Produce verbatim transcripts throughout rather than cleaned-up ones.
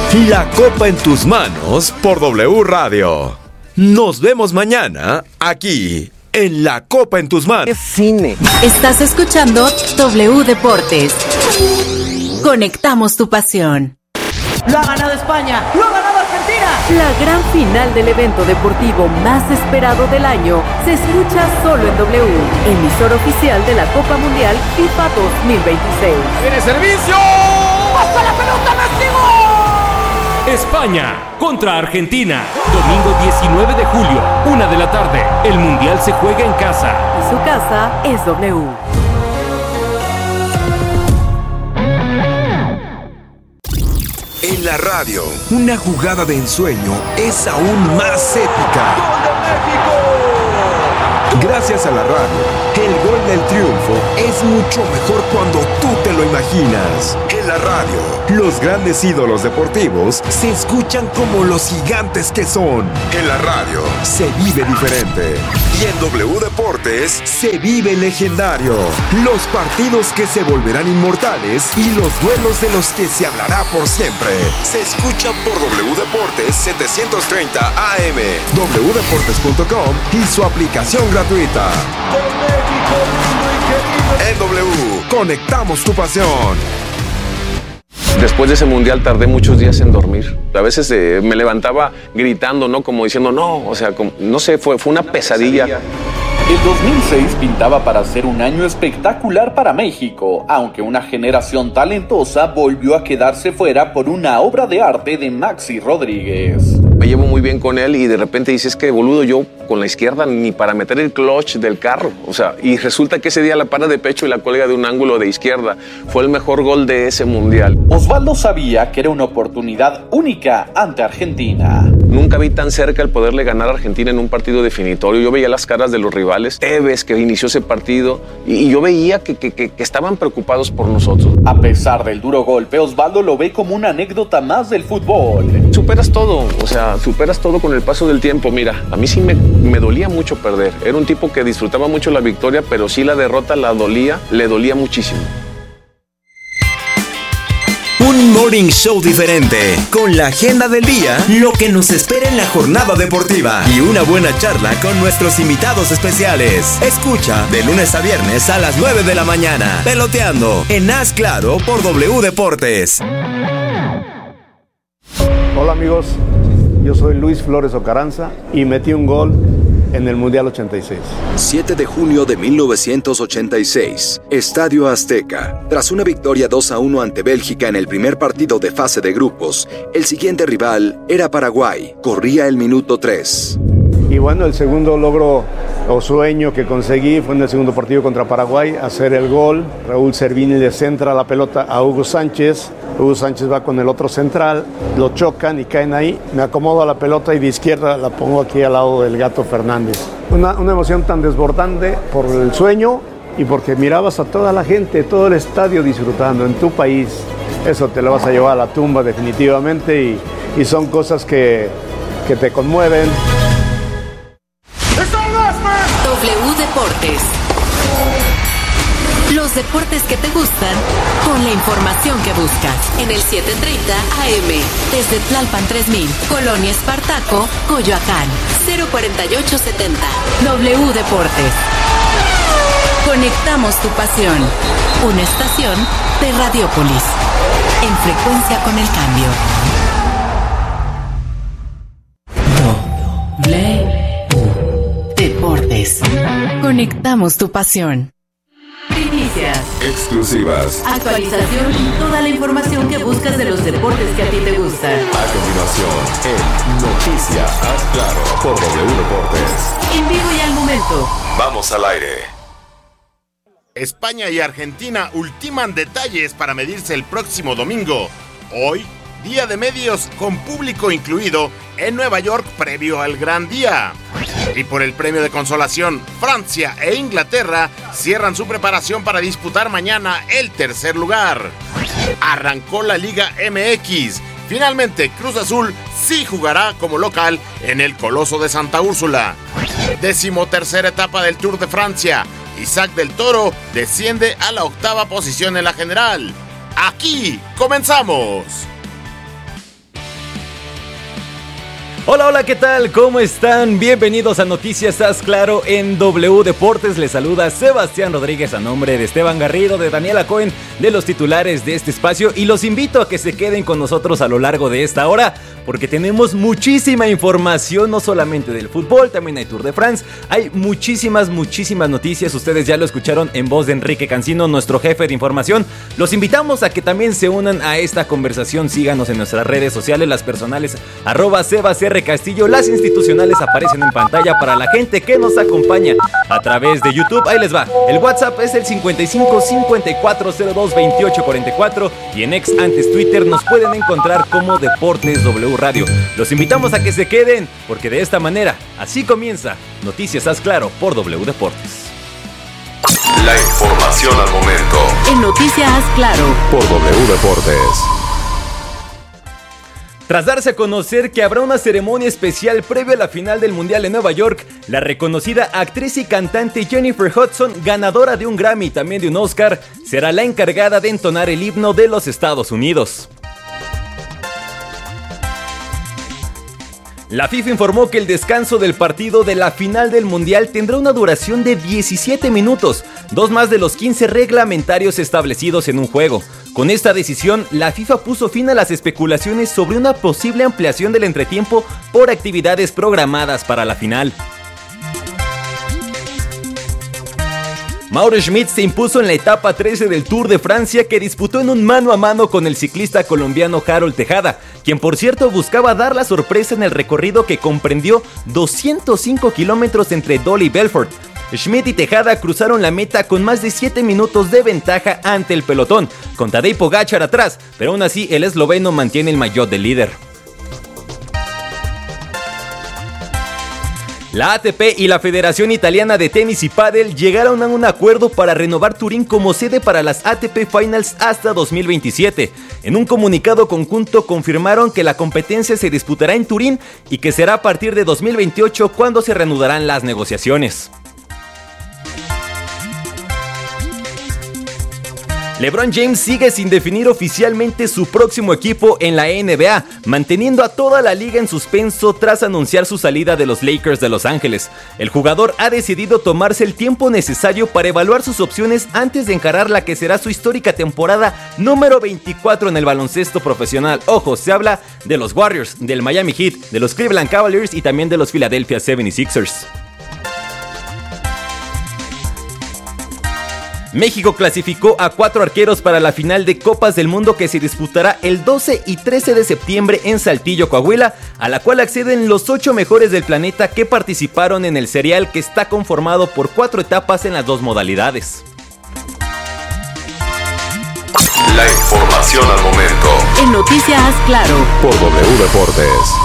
La copa en tus manos por W Radio. Nos vemos mañana aquí en La Copa en tus manos. Cine. Estás escuchando W Deportes. Conectamos tu pasión. Lo ha ganado España, lo ha ganado Argentina. La gran final del evento deportivo más esperado del año se escucha solo en W, emisor oficial de la Copa Mundial FIFA dos mil veintiséis. ¡Viene servicio! ¡Pasa la pelota, Messi! España contra Argentina, domingo diecinueve de julio, una de la tarde. El Mundial se juega en casa. Y su casa es W. En la radio, una jugada de ensueño es aún más épica. ¡Gol de México! Gracias a la radio, el gol del triunfo es mucho mejor cuando tú te lo imaginas. En la radio, los grandes ídolos deportivos se escuchan como los gigantes que son. En la radio, se vive diferente. Y en W Deportes, se vive legendario. Los partidos que se volverán inmortales y los duelos de los que se hablará por siempre. Se escuchan por W Deportes setecientos treinta A M, w deportes punto com y su aplicación gratuita. En W, conectamos tu pasión. Después de ese mundial tardé muchos días en dormir. A veces eh, me levantaba gritando, ¿no? Como diciendo, no, o sea, como, no sé, fue, fue una pesadilla. El dos mil seis pintaba para ser un año espectacular para México, aunque una generación talentosa volvió a quedarse fuera por una obra de arte de Maxi Rodríguez. Me llevo muy bien con él y de repente dices que boludo, yo con la izquierda ni para meter el clutch del carro. O sea, y resulta que ese día la para de pecho y la cuelga de un ángulo de izquierda. Fue el mejor gol de ese mundial. Osvaldo sabía que era una oportunidad única ante Argentina. Nunca vi tan cerca el poderle ganar a Argentina en un partido definitorio. Yo veía las caras de los rivales. Tevez, que inició ese partido, y, y yo veía que, que, que, que estaban preocupados por nosotros. A pesar del duro golpe, Osvaldo lo ve como una anécdota más del fútbol. Superas todo, o sea, superas todo con el paso del tiempo. Mira, a mí sí me, me dolía mucho perder. Era un tipo que disfrutaba mucho la victoria, pero sí la derrota la dolía, le dolía muchísimo. Un morning show diferente, con la agenda del día, lo que nos espera en la jornada deportiva y una buena charla con nuestros invitados especiales. Escucha de lunes a viernes a las nueve de la mañana, Peloteando en Haz Claro por W Deportes. Hola amigos, yo soy Luis Flores Ocaranza y metí un gol en el Mundial ochenta y seis. siete de junio de mil novecientos ochenta y seis, Estadio Azteca. Tras una victoria dos a uno ante Bélgica en el primer partido de fase de grupos, el siguiente rival era Paraguay. Corría el minuto tres. Y bueno, el segundo logro o sueño que conseguí fue en el segundo partido contra Paraguay, hacer el gol. Raúl Servini le centra la pelota a Hugo Sánchez. Hugo Sánchez va con el otro central, lo chocan y caen ahí. Me acomodo a la pelota y de izquierda la pongo aquí al lado del Gato Fernández. Una, una emoción tan desbordante por el sueño y porque mirabas a toda la gente, todo el estadio disfrutando en tu país. Eso te lo vas a llevar a la tumba definitivamente y, y son cosas que, que te conmueven. W Deportes. Los deportes que te gustan con la información que buscas. En el siete treinta A M. Desde Tlalpan tres mil. Colonia Espartaco, Coyoacán. cero cuarenta y ocho setenta. W Deportes. Conectamos tu pasión. Una estación de Radiopolis. En frecuencia con el cambio. W Deportes. Conectamos tu pasión. Primicias. Exclusivas. Actualización y toda la información que buscas de los deportes que a ti te gustan. A continuación, en Noticias Haz Claro por W Deportes. En vivo y al momento. Vamos al aire. España y Argentina ultiman detalles para medirse el próximo domingo. Hoy, día de medios con público incluido en Nueva York previo al gran día. Y por el premio de consolación, Francia e Inglaterra cierran su preparación para disputar mañana el tercer lugar. Arrancó la Liga M X. Finalmente, Cruz Azul sí jugará como local en el Coloso de Santa Úrsula. Decimotercera etapa del Tour de Francia. Isaac del Toro desciende a la octava posición en la general. Aquí comenzamos. Hola, hola, ¿qué tal? ¿Cómo están? Bienvenidos a Noticias Haz Claro en W Deportes. Les saluda Sebastián Rodríguez a nombre de Esteban Garrido, de Daniela Cohen, de los titulares de este espacio. Y los invito a que se queden con nosotros a lo largo de esta hora, porque tenemos muchísima información, no solamente del fútbol, también hay Tour de France. Hay muchísimas, muchísimas noticias. Ustedes ya lo escucharon en voz de Enrique Cancino, nuestro jefe de información. Los invitamos a que también se unan a esta conversación. Síganos en nuestras redes sociales, las personales, arroba Sebas R. Castillo. Las institucionales aparecen en pantalla para la gente que nos acompaña a través de YouTube. Ahí les va. El WhatsApp es el cincuenta y cinco cincuenta y cuatro cero dos veintiocho cuarenta y cuatro y en ex, antes Twitter, nos pueden encontrar como Deportes W Radio. Los invitamos a que se queden, porque de esta manera, así comienza Noticias Haz Claro por W Deportes. La información al momento en Noticias Haz Claro por W Deportes. Tras darse a conocer que habrá una ceremonia especial previo a la final del Mundial en Nueva York, la reconocida actriz y cantante Jennifer Hudson, ganadora de un Grammy y también de un Oscar, será la encargada de entonar el himno de los Estados Unidos. La FIFA informó que el descanso del partido de la final del Mundial tendrá una duración de diecisiete minutos, dos más de los quince reglamentarios establecidos en un juego. Con esta decisión, la FIFA puso fin a las especulaciones sobre una posible ampliación del entretiempo por actividades programadas para la final. Mauro Schmid se impuso en la etapa trece del Tour de Francia, que disputó en un mano a mano con el ciclista colombiano Harold Tejada, quien por cierto buscaba dar la sorpresa en el recorrido que comprendió doscientos cinco kilómetros entre Dole y Belfort. Schmid y Tejada cruzaron la meta con más de siete minutos de ventaja ante el pelotón, con Tadej Pogačar atrás, pero aún así el esloveno mantiene el maillot de líder. La A T P y la Federación Italiana de Tenis y Pádel llegaron a un acuerdo para renovar Turín como sede para las A T P Finals hasta dos mil veintisiete. En un comunicado conjunto confirmaron que la competencia se disputará en Turín y que será a partir de dos mil veintiocho cuando se reanudarán las negociaciones. LeBron James sigue sin definir oficialmente su próximo equipo en la N B A, manteniendo a toda la liga en suspenso tras anunciar su salida de los Lakers de Los Ángeles. El jugador ha decidido tomarse el tiempo necesario para evaluar sus opciones antes de encarar la que será su histórica temporada número veinticuatro en el baloncesto profesional. Ojo, se habla de los Warriors, del Miami Heat, de los Cleveland Cavaliers y también de los Philadelphia setenta y seis ers. México clasificó a cuatro arqueros para la final de Copas del Mundo que se disputará el doce y trece de septiembre en Saltillo, Coahuila, a la cual acceden los ocho mejores del planeta que participaron en el serial, que está conformado por cuatro etapas en las dos modalidades. La información al momento en Noticias Haz Claro por W Deportes.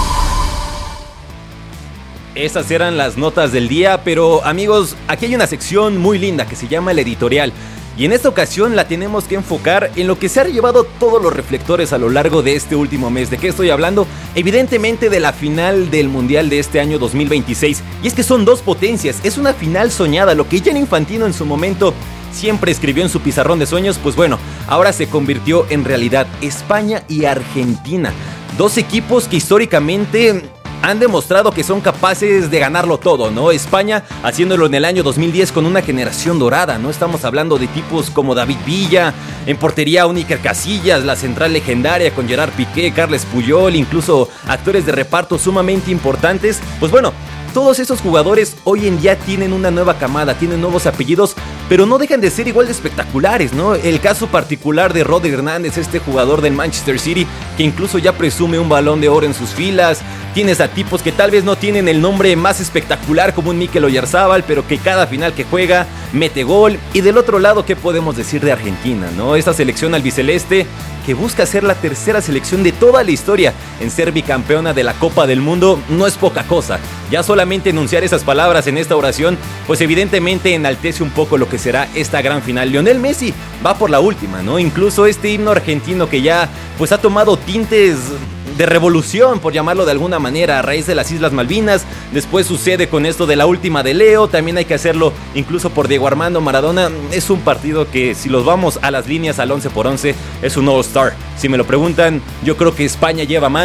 Esas eran las notas del día, pero amigos, aquí hay una sección muy linda que se llama el editorial. Y en esta ocasión la tenemos que enfocar en lo que se ha llevado todos los reflectores a lo largo de este último mes. ¿De qué estoy hablando? Evidentemente de la final del Mundial de este año dos mil veintiséis. Y es que son dos potencias, es una final soñada, lo que Gianni Infantino en su momento siempre escribió en su pizarrón de sueños, pues bueno, ahora se convirtió en realidad. España y Argentina, dos equipos que históricamente han demostrado que son capaces de ganarlo todo, ¿no? España haciéndolo en el año dos mil diez con una generación dorada, ¿no? Estamos hablando de tipos como David Villa, en portería un Iker Casillas, la central legendaria con Gerard Piqué, Carles Puyol, incluso actores de reparto sumamente importantes. Pues bueno, todos esos jugadores hoy en día tienen una nueva camada, tienen nuevos apellidos, pero no dejan de ser igual de espectaculares, ¿no? El caso particular de Rodri Hernández, este jugador del Manchester City, que incluso ya presume un Balón de Oro en sus filas. Tienes a tipos que tal vez no tienen el nombre más espectacular como un Mikel Oyarzabal, pero que cada final que juega mete gol. Y del otro lado, ¿qué podemos decir de Argentina, no? Esta selección albiceleste que busca ser la tercera selección de toda la historia en ser bicampeona de la Copa del Mundo no es poca cosa. Ya solamente enunciar esas palabras en esta oración, pues evidentemente enaltece un poco lo que será esta gran final. Lionel Messi va por la última, ¿no? Incluso este himno argentino que ya pues ha tomado tintes de revolución, por llamarlo de alguna manera, a raíz de las Islas Malvinas. Después sucede con esto de la última de Leo, también hay que hacerlo incluso por Diego Armando Maradona. Es un partido que, si los vamos a las líneas al once por once, es un All-Star. Si me lo preguntan, yo creo que España lleva mano,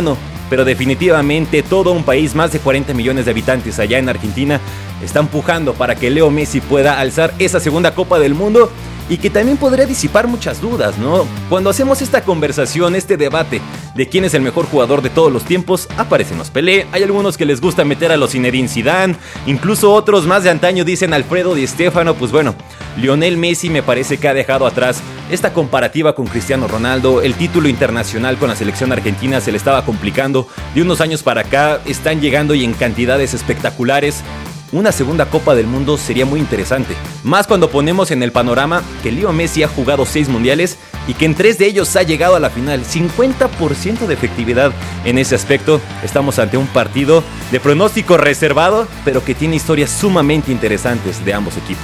pero definitivamente todo un país, más de cuarenta millones de habitantes allá en Argentina, está empujando para que Leo Messi pueda alzar esa segunda Copa del Mundo y que también podría disipar muchas dudas, ¿no? Cuando hacemos esta conversación, este debate de quién es el mejor jugador de todos los tiempos, aparecen los Pelé, hay algunos que les gusta meter a los Zinedine Zidane, incluso otros más de antaño dicen Alfredo Di Stéfano. Pues bueno, Lionel Messi me parece que ha dejado atrás esta comparativa con Cristiano Ronaldo. El título internacional con la selección argentina se le estaba complicando, de unos años para acá están llegando y en cantidades espectaculares. Una segunda Copa del Mundo sería muy interesante, más cuando ponemos en el panorama que Leo Messi ha jugado seis mundiales y que en tres de ellos ha llegado a la final. cincuenta por ciento de efectividad en ese aspecto. Estamos ante un partido de pronóstico reservado, pero que tiene historias sumamente interesantes de ambos equipos.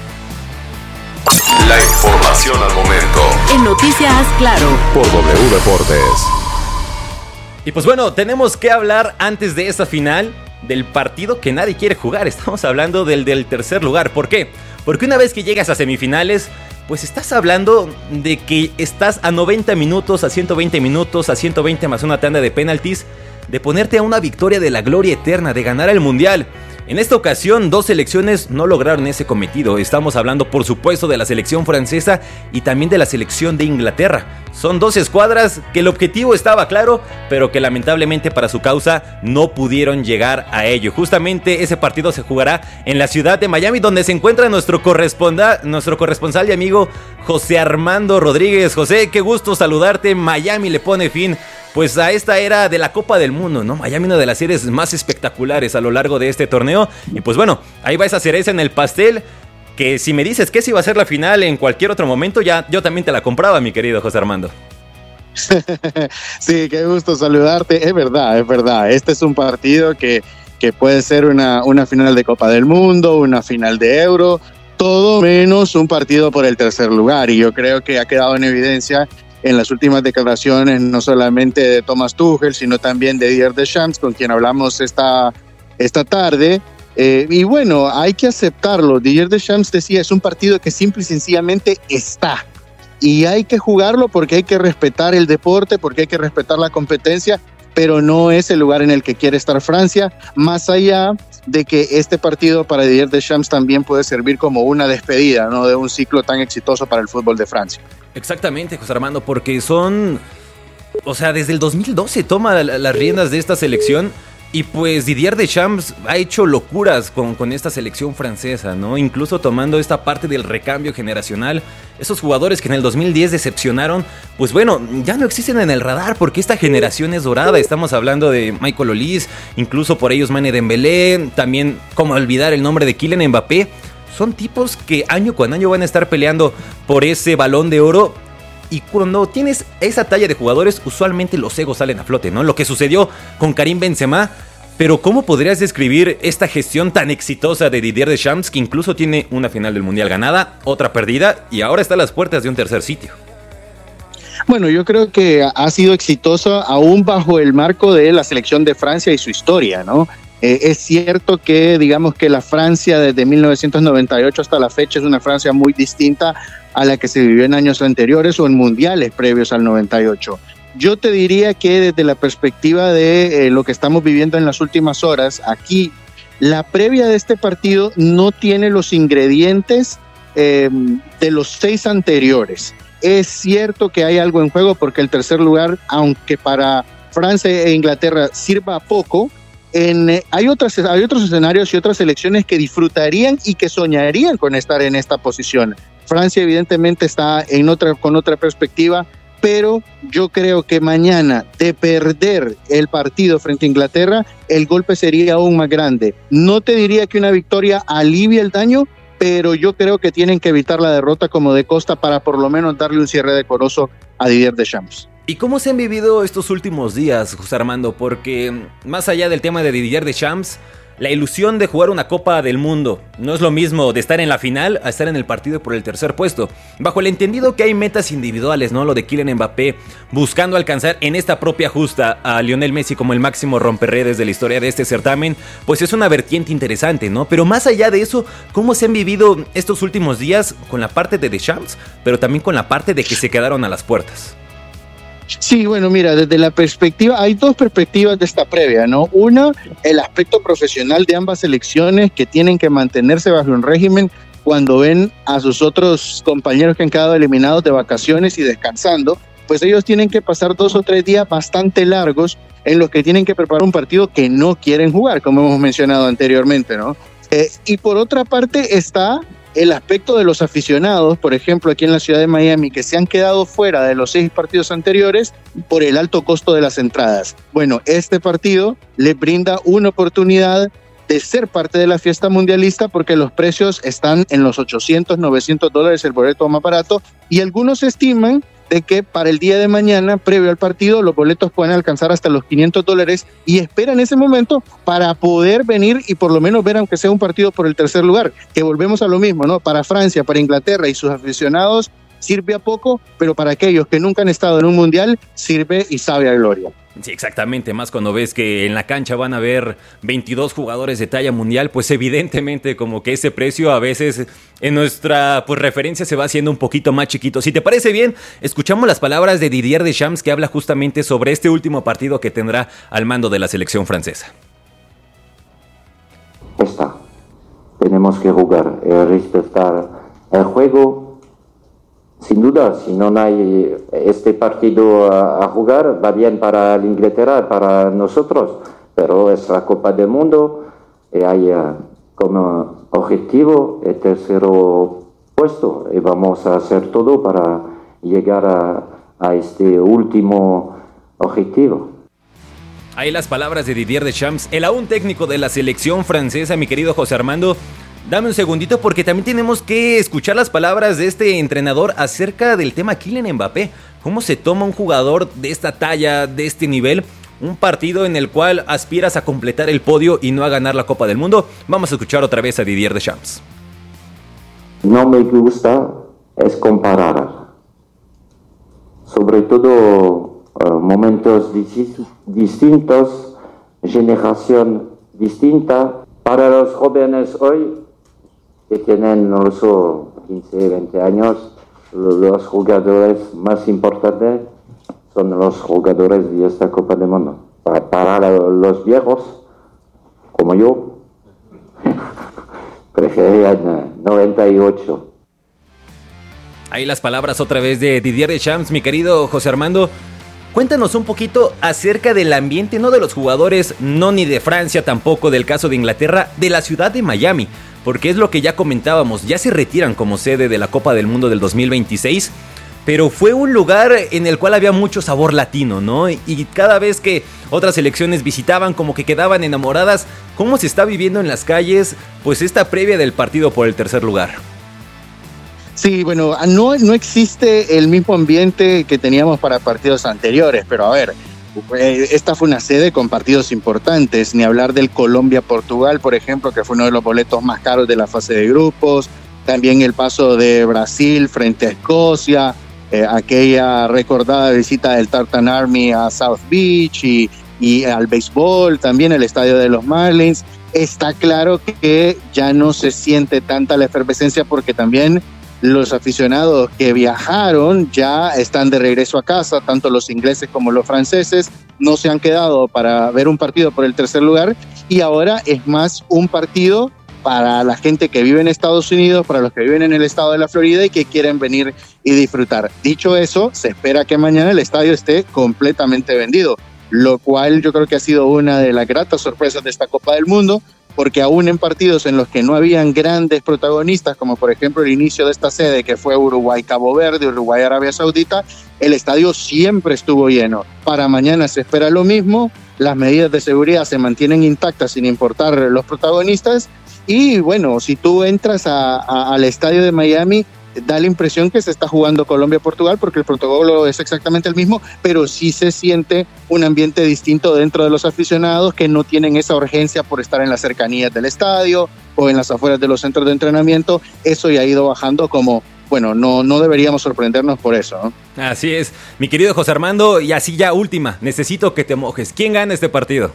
La información al momento En Noticias Claro por W Deportes. Y pues bueno, tenemos que hablar antes de esta final del partido que nadie quiere jugar. Estamos hablando del del tercer lugar. ¿Por qué? Porque una vez que llegas a semifinales, pues estás hablando de que estás a noventa minutos, a ciento veinte minutos, a ciento veinte más una tanda de penaltis, de ponerte a una victoria de la gloria eterna, de ganar el mundial. En esta ocasión, dos selecciones no lograron ese cometido. Estamos hablando, por supuesto, de la selección francesa y también de la selección de Inglaterra. Son dos escuadras que el objetivo estaba claro, pero que lamentablemente para su causa no pudieron llegar a ello. Justamente ese partido se jugará en la ciudad de Miami, donde se encuentra nuestro, corresponda, nuestro corresponsal y amigo José Armando Rodríguez. José, qué gusto saludarte. Miami le pone fin pues a esta era de la Copa del Mundo, ¿no? Miami, una de las series más espectaculares a lo largo de este torneo. Y pues bueno, ahí va esa cereza en el pastel, que si me dices que si va a ser la final en cualquier otro momento, ya yo también te la compraba, mi querido José Armando. Sí, qué gusto saludarte. Es verdad, es verdad. Este es un partido que, que puede ser una, una final de Copa del Mundo, una final de Euro, todo menos un partido por el tercer lugar. Y yo creo que ha quedado en evidencia en las últimas declaraciones, no solamente de Thomas Tuchel, sino también de Didier Deschamps, con quien hablamos esta, esta tarde. Eh, y bueno, hay que aceptarlo. Didier Deschamps decía, es un partido que simple y sencillamente está. Y hay que jugarlo porque hay que respetar el deporte, porque hay que respetar la competencia, pero no es el lugar en el que quiere estar Francia, más allá de que este partido para Didier Deschamps también puede servir como una despedida, ¿no?, de un ciclo tan exitoso para el fútbol de Francia. Exactamente, José Armando, porque son, o sea, desde el dos mil doce toma la, las riendas de esta selección y pues Didier Deschamps ha hecho locuras con, con esta selección francesa, ¿no? Incluso tomando esta parte del recambio generacional, esos jugadores que en el dos mil diez decepcionaron, pues bueno, ya no existen en el radar porque esta generación es dorada. Estamos hablando de Michael Olise, incluso por ellos Mane Dembélé, también cómo olvidar el nombre de Kylian Mbappé. Son tipos que año con año van a estar peleando por ese Balón de Oro. Y cuando tienes esa talla de jugadores, usualmente los egos salen a flote, ¿no? Lo que sucedió con Karim Benzema. Pero ¿cómo podrías describir esta gestión tan exitosa de Didier Deschamps, que incluso tiene una final del Mundial ganada, otra perdida, y ahora está a las puertas de un tercer sitio? Bueno, yo creo que ha sido exitoso aún bajo el marco de la selección de Francia y su historia, ¿no? Eh, es cierto que, digamos que la Francia desde mil novecientos noventa y ocho hasta la fecha es una Francia muy distinta a la que se vivió en años anteriores o en mundiales previos al noventa y ocho. Yo te diría que desde la perspectiva de eh, lo que estamos viviendo en las últimas horas, aquí la previa de este partido no tiene los ingredientes eh, de los seis anteriores. Es cierto que hay algo en juego porque el tercer lugar, aunque para Francia e Inglaterra sirva poco, En, eh, hay, otras, hay otros escenarios y otras selecciones que disfrutarían y que soñarían con estar en esta posición. Francia evidentemente está en otra, con otra perspectiva, pero yo creo que mañana, de perder el partido frente a Inglaterra, el golpe sería aún más grande. No te diría que una victoria alivia el daño, pero yo creo que tienen que evitar la derrota como de costa para por lo menos darle un cierre decoroso a Didier Deschamps. ¿Y cómo se han vivido estos últimos días, José Armando? Porque más allá del tema de Didier Deschamps, la ilusión de jugar una Copa del Mundo no es lo mismo de estar en la final a estar en el partido por el tercer puesto. Bajo el entendido que hay metas individuales, ¿no? Lo de Kylian Mbappé buscando alcanzar en esta propia justa a Lionel Messi como el máximo romperredes de la historia de este certamen, pues es una vertiente interesante, ¿no? Pero más allá de eso, ¿cómo se han vivido estos últimos días con la parte de Deschamps, pero también con la parte de que se quedaron a las puertas? Sí, bueno, mira, desde la perspectiva, hay dos perspectivas de esta previa, ¿no? Una, el aspecto profesional de ambas selecciones que tienen que mantenerse bajo un régimen cuando ven a sus otros compañeros que han quedado eliminados de vacaciones y descansando, pues ellos tienen que pasar dos o tres días bastante largos en los que tienen que preparar un partido que no quieren jugar, como hemos mencionado anteriormente, ¿no? Eh, y por otra parte está el aspecto de los aficionados, por ejemplo, aquí en la ciudad de Miami, que se han quedado fuera de los seis partidos anteriores por el alto costo de las entradas. Bueno, este partido les brinda una oportunidad de ser parte de la fiesta mundialista porque los precios están en los ochocientos, novecientos dólares el boleto más barato, y algunos estiman de que para el día de mañana, previo al partido, los boletos pueden alcanzar hasta los quinientos dólares y esperan ese momento para poder venir y por lo menos ver, aunque sea un partido por el tercer lugar, que volvemos a lo mismo, ¿no? Para Francia, para Inglaterra y sus aficionados sirve a poco, pero para aquellos que nunca han estado en un mundial, sirve y sabe a gloria. Sí, exactamente, más cuando ves que en la cancha van a haber veintidós jugadores de talla mundial, pues evidentemente como que ese precio a veces en nuestra pues referencia se va haciendo un poquito más chiquito. Si te parece bien, escuchamos las palabras de Didier Deschamps, que habla justamente sobre este último partido que tendrá al mando de la selección francesa. Está, tenemos que jugar, eh, respetar el juego. Sin duda, si no hay este partido a, a jugar, va bien para la Inglaterra, para nosotros, pero es la Copa del Mundo y hay uh, como objetivo el tercer puesto y vamos a hacer todo para llegar a, a este último objetivo. Ahí las palabras de Didier Deschamps, el aún técnico de la selección francesa, mi querido José Armando. Dame un segundito porque también tenemos que escuchar las palabras de este entrenador acerca del tema Kylian Mbappé. ¿Cómo se toma un jugador de esta talla, de este nivel, un partido en el cual aspiras a completar el podio y no a ganar la Copa del Mundo? Vamos a escuchar otra vez a Didier Deschamps. No me gusta es comparar. Sobre todo uh, momentos dis- distintos, generación distinta. Para los jóvenes hoy, que tienen no solo quince, veinte años, los jugadores más importantes son los jugadores de esta Copa del Mundo. Para, para los viejos, como yo, preferían noventa y ocho. Ahí las palabras otra vez de Didier Deschamps, mi querido José Armando. Cuéntanos un poquito acerca del ambiente, no de los jugadores, no ni de Francia, tampoco del caso de Inglaterra, de la ciudad de Miami, porque es lo que ya comentábamos, ya se retiran como sede de la Copa del Mundo del dos mil veintiséis, pero fue un lugar en el cual había mucho sabor latino, ¿no? Y cada vez que otras selecciones visitaban, como que quedaban enamoradas. ¿Cómo se está viviendo en las calles, pues esta previa del partido por el tercer lugar? Sí, bueno, no, no existe el mismo ambiente que teníamos para partidos anteriores, pero a ver, esta fue una sede con partidos importantes, ni hablar del Colombia-Portugal, por ejemplo, que fue uno de los boletos más caros de la fase de grupos, también el paso de Brasil frente a Escocia, eh, aquella recordada visita del Tartan Army a South Beach y, y al béisbol, también el estadio de los Marlins. Está claro que ya no se siente tanta la efervescencia porque también los aficionados que viajaron ya están de regreso a casa, tanto los ingleses como los franceses, no se han quedado para ver un partido por el tercer lugar y ahora es más un partido para la gente que vive en Estados Unidos, para los que viven en el estado de la Florida y que quieren venir y disfrutar. Dicho eso, se espera que mañana el estadio esté completamente vendido, lo cual yo creo que ha sido una de las gratas sorpresas de esta Copa del Mundo, porque aún en partidos en los que no habían grandes protagonistas, como por ejemplo el inicio de esta sede que fue Uruguay-Cabo Verde, Uruguay-Arabia Saudita, el estadio siempre estuvo lleno. Para mañana se espera lo mismo, las medidas de seguridad se mantienen intactas sin importar los protagonistas, y bueno, si tú entras a, a, al estadio de Miami, da la impresión que se está jugando Colombia-Portugal porque el protocolo es exactamente el mismo, pero sí se siente un ambiente distinto dentro de los aficionados que no tienen esa urgencia por estar en las cercanías del estadio o en las afueras de los centros de entrenamiento. Eso ya ha ido bajando como, bueno, no, no deberíamos sorprendernos por eso, ¿no? Así es, mi querido José Armando, y así ya última, necesito que te mojes. ¿Quién gana este partido?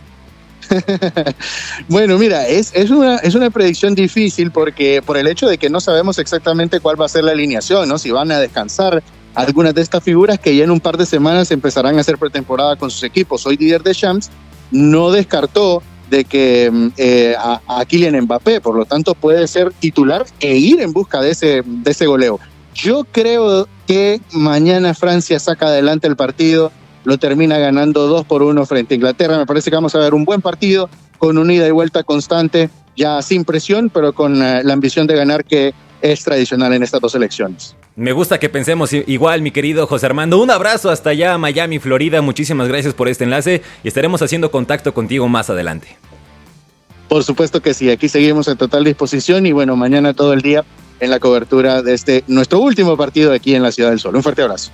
Bueno, mira, es, es, una, es una predicción difícil porque por el hecho de que no sabemos exactamente cuál va a ser la alineación, ¿no? Si van a descansar algunas de estas figuras que ya en un par de semanas empezarán a hacer pretemporada con sus equipos. Hoy Didier Deschamps no descartó de que eh, a, a Kylian Mbappé, por lo tanto puede ser titular e ir en busca de ese, de ese goleo. Yo creo que mañana Francia saca adelante el partido, lo termina ganando dos por uno frente a Inglaterra. Me parece que vamos a ver un buen partido con una ida y vuelta constante, ya sin presión, pero con uh, la ambición de ganar que es tradicional en estas dos selecciones. Me gusta que pensemos igual, mi querido José Armando. Un abrazo hasta allá, Miami, Florida. Muchísimas gracias por este enlace y estaremos haciendo contacto contigo más adelante. Por supuesto que sí, aquí seguimos en total disposición y bueno, mañana todo el día en la cobertura de este nuestro último partido aquí en la Ciudad del Sol. Un fuerte abrazo.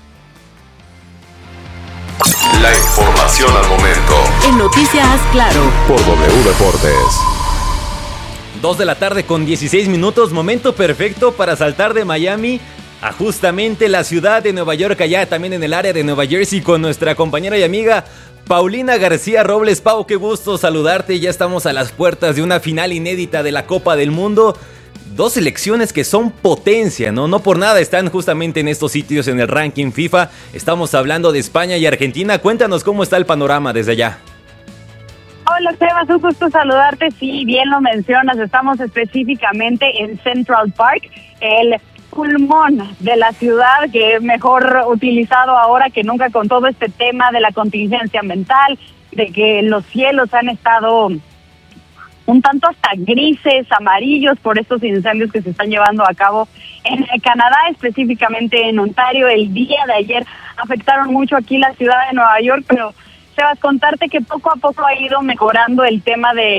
La información al momento. En Noticias Claro. Por W Deportes. dos de la tarde con dieciséis minutos, momento perfecto para saltar de Miami a justamente la ciudad de Nueva York, allá también en el área de Nueva Jersey, con nuestra compañera y amiga Paulina García Robles. Pau, qué gusto saludarte, ya estamos a las puertas de una final inédita de la Copa del Mundo. Dos selecciones que son potencia, ¿no? No por nada están justamente en estos sitios en el ranking FIFA. Estamos hablando de España y Argentina. Cuéntanos cómo está el panorama desde allá. Hola, Sebas, un gusto saludarte. Sí, bien lo mencionas, estamos específicamente en Central Park, el pulmón de la ciudad, que es mejor utilizado ahora que nunca con todo este tema de la contingencia ambiental, de que los cielos han estado un tanto hasta grises, amarillos por estos incendios que se están llevando a cabo en Canadá, específicamente en Ontario. El día de ayer afectaron mucho aquí la ciudad de Nueva York, pero Sebas, contarte que poco a poco ha ido mejorando el tema de